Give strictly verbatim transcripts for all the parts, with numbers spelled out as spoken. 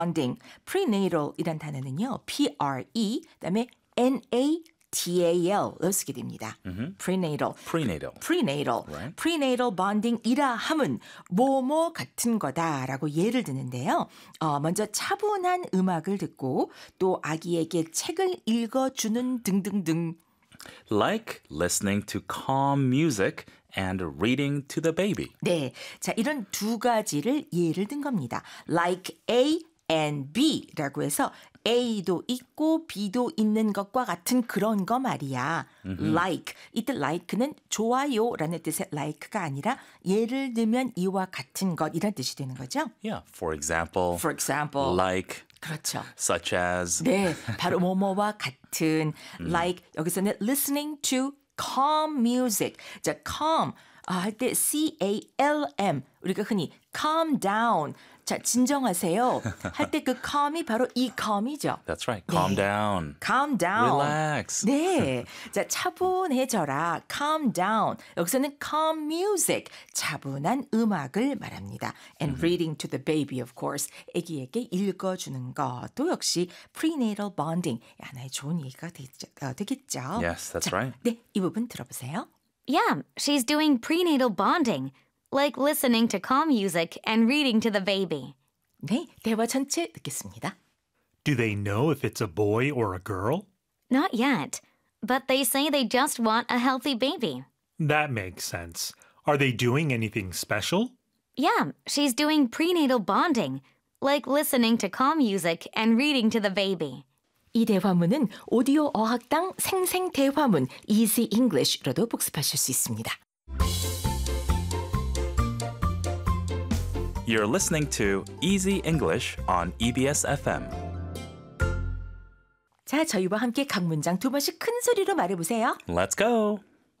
bonding, prenatal이란 단어는요. P-R-E, 그다음에 N-A-T-A-L로 쓰게 됩니다. Mm-hmm. prenatal. Prenatal. prenatal. Right. prenatal bonding이라 함은 뭐뭐 같은 거다라고 예를 드는데요. 어, 먼저 차분한 음악을 듣고 또 아기에게 책을 읽어주는 등등등. Like listening to calm music and reading to the baby. 네, 자 이런 두 가지를 예를 든 겁니다. Like A and B라고 해서 A도 있고 B도 있는 것과 같은 그런 거 말이야. Mm-hmm. Like, 이때 like는 좋아요라는 뜻의 like가 아니라 예를 들면 이와 같은 것 이런 뜻이 되는 거죠. Yeah, for example. For example. Like. 그렇죠. Such as. 네, 바로 뭐뭐와 같은. Like 여기서는 listening to calm music. 자, calm 아, 할 때 C-A-L-M 우리가 흔히 calm down. 자, 진정하세요. 할 때 그 calm이 바로 이 calm이죠. That's right. Calm 네. down. Calm down. Relax. 네. 자, 차분해져라. Calm down. 여기서는 calm music. 차분한 음악을 말합니다. And mm-hmm. reading to the baby, of course. 아기에게 읽어주는 것도 역시 prenatal bonding. 하나의 좋은 얘기가 되겠죠. 어, 되겠죠. Yes, that's 자, right. 네, 이 부분 들어보세요. Yeah, she's doing prenatal bonding. Like listening to calm music and reading to the baby. 네, 대화 전체 듣겠습니다. Do they know if it's a boy or a girl? Not yet, but they say they just want a healthy baby. That makes sense. Are they doing anything special? Yeah, she's doing prenatal bonding. Like listening to calm music and reading to the baby. 이 대화문은 오디오 어학당 생생 대화문 Easy English로도 복습하실 수 있습니다. You're listening to Easy English on E-B-S 에프엠. 자, 저희와 함께 각 문장 두 번씩 큰 소리로 말해보세요. Let's go.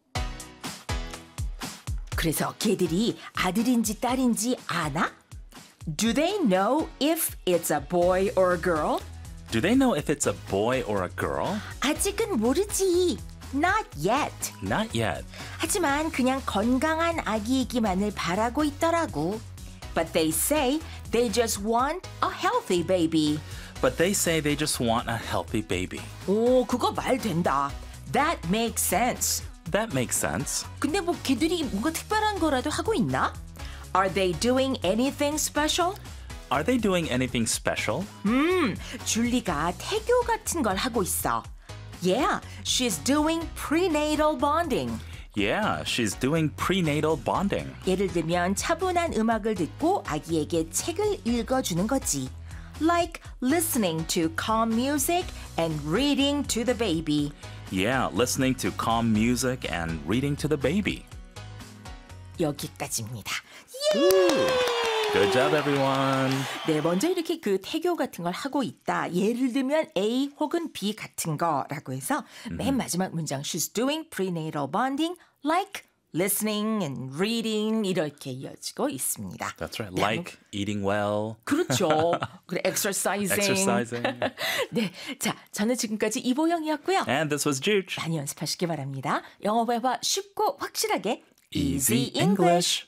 그래서 걔들이 아들인지 딸인지 아나? Do they know if it's a boy or a girl? Do they know if it's a boy or a girl? 아직은 모르지. Not yet. Not yet. 하지만 그냥 건강한 아기이기만을 바라고 있더라고. But they say they just want a healthy baby. But they say they just want a healthy baby. 오, 그거 말 된다. That makes sense. That makes sense. 근데 뭐 걔들이 뭔가 특별한 거라도 하고 있나? Are they doing anything special? Are they doing anything special? 음, 줄리가 태교 같은 걸 하고 있어. Yeah, she's doing prenatal bonding. Yeah, she's doing prenatal bonding. 예를 들면 차분한 음악을 듣고 아기에게 책을 읽어주는 거지. Like listening to calm music and reading to the baby. Yeah, listening to calm music and reading to the baby. 여기까지입니다. Good job, everyone. 네, 먼저 이렇게 그 태교 같은 걸 하고 있다. 예를 들면 A 혹은 B 같은 거라고 해서 mm-hmm. 맨 마지막 문장 She's doing prenatal bonding like listening and reading 이렇게 이어지고 있습니다. That's right. 네, Like 뭐, eating well. 그렇죠. 그래, exercising. Exercising. 네, 자, 저는 지금까지 이보영이었고요. And this was Juge. 많이 연습하시기 바랍니다. 영어 회화 쉽고 확실하게 Easy English.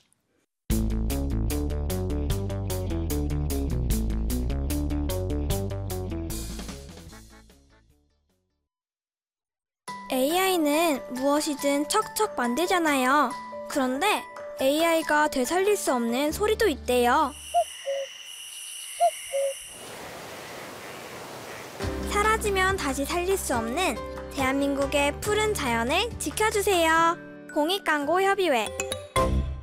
에이아이는 무엇이든 척척 만들잖아요. 그런데 에이아이가 되살릴 수 없는 소리도 있대요. 사라지면 다시 살릴 수 없는 대한민국의 푸른 자연을 지켜주세요. 공익광고협의회